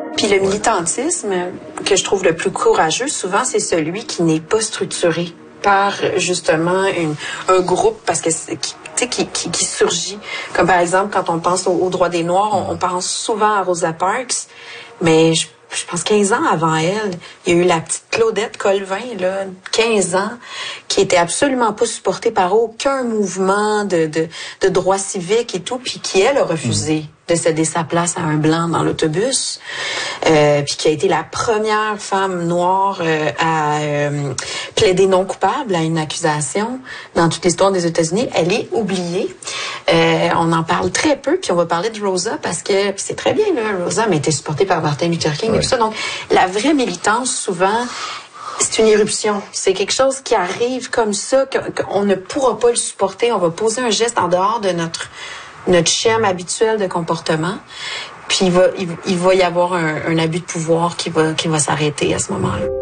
Puis le militantisme que je trouve le plus courageux, souvent, c'est celui qui n'est pas structuré par justement un groupe, parce que qui surgit. Comme par exemple, quand on pense aux droits des Noirs, on pense souvent à Rosa Parks, mais je pense 15 ans avant elle, il y a eu la petite Claudette Colvin, là, 15 ans, qui était absolument pas supportée par aucun mouvement de droits civiques et tout, puis qui, elle, a refusé de céder sa place à un blanc dans l'autobus, puis qui a été la première femme noire à plaider non coupable à une accusation dans toute l'histoire des États-Unis. Elle est oubliée. On en parle très peu, puis on va parler de Rosa parce que c'est très bien, là, Rosa, mais était supportée par Martin Luther King et tout ça. Donc, la vraie militance, souvent, c'est une éruption. C'est quelque chose qui arrive comme ça, qu'on ne pourra pas le supporter. On va poser un geste en dehors de notre schème habituel de comportement. Puis il va y avoir un abus de pouvoir qui va s'arrêter à ce moment-là.